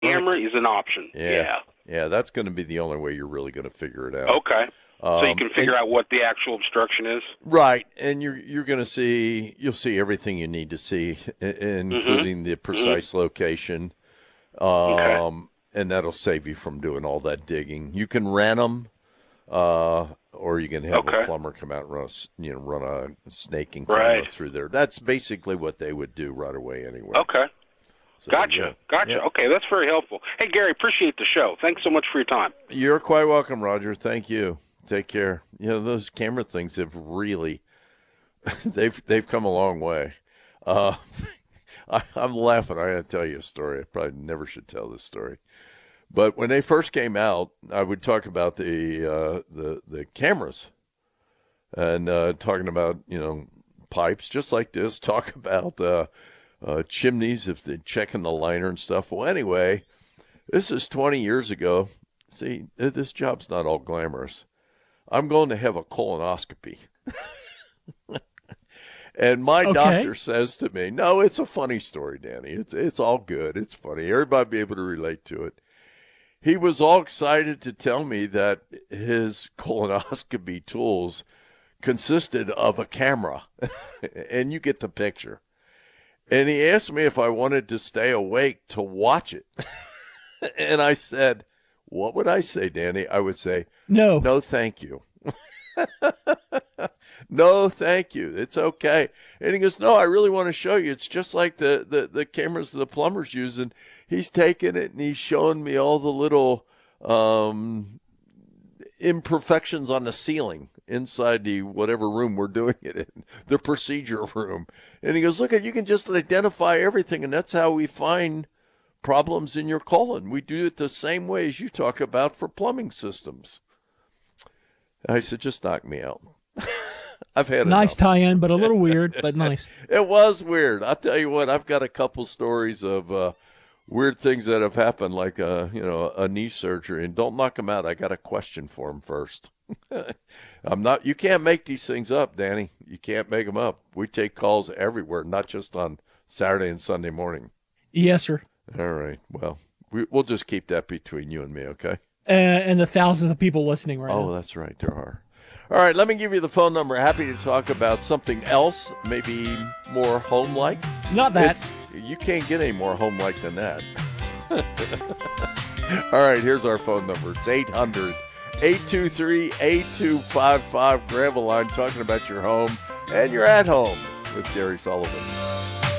camera is an option. Yeah. Yeah, that's going to be the only way you're really going to figure it out. Okay. So you can figure out what the actual obstruction is. Right, and you're going to you'll see everything you need to see, including the precise location, Okay. and that'll save you from doing all that digging. You can rent them, or you can have a plumber come out and run a snaking camera through there. That's basically what they would do right away anyway. Okay. So, Gotcha. yeah. Okay, that's very helpful. Hey, Gary, appreciate the show. Thanks so much for your time. You're quite welcome, Roger. Thank you. Take care. Those camera things have really, they've come a long way. I'm laughing. I got to tell you a story. I probably never should tell this story. But when they first came out, I would talk about the cameras and talking about, pipes just like this, talk about chimneys if they're checking the liner and stuff. Well, anyway, this is 20 years ago. See, this job's not all glamorous. I'm going to have a colonoscopy. And my doctor says to me, no, it's a funny story, Danny. It's all good. It's funny. Everybody be able to relate to it. He was all excited to tell me that his colonoscopy tools consisted of a camera. And you get the picture. And he asked me if I wanted to stay awake to watch it. And I said, what would I say, Danny? I would say, no. No, thank you. No, thank you. It's okay. And he goes, no, I really want to show you. It's just like the cameras the plumbers use. And he's taking it and he's showing me all the little imperfections on the ceiling inside the whatever room we're doing it in, the procedure room. And he goes, look, you can just identify everything. And that's how we find problems in your colon. We do it the same way as you talk about for plumbing systems. I said, just knock me out. I've had nice enough. tie-in, but a little weird, but nice. It was weird. I'll tell you what, I've got a couple stories of weird things that have happened, like a knee surgery. And don't knock them out. I got a question for him first. You can't make these things up, Danny. You can't make them up. We take calls everywhere, not just on Saturday and Sunday morning. Yes, sir. All right. Well, we'll just keep that between you and me, okay? And the thousands of people listening right now. Oh, that's right. There are. All right. Let me give you the phone number. Happy to talk about something else, maybe more home-like. Not that. You can't get any more home-like than that. All right. Here's our phone number. It's 800-823-8255. Grab a line talking about your home and you're at home with Gary Sullivan.